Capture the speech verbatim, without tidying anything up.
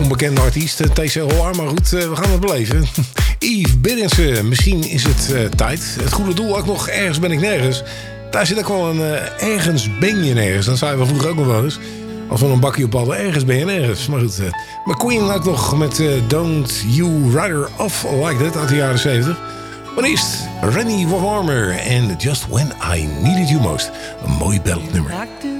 onbekende artiest, T C L R. Maar goed, we gaan het beleven. Yves Berendsen, misschien is het uh, tijd. Het goede doel, ook nog ergens ben ik nergens. Daar zit ook wel een uh, ergens ben je nergens. Dat zeiden we vroeger ook nog wel eens. Als we een bakje op hadden, ergens ben je nergens. Maar goed, uh, McQueen ook nog met uh, Don't You Rather Off Like That uit de jaren zeventig. Maar eerst Rennie Warmer en Just When I Needed You Most. Een mooi nummer.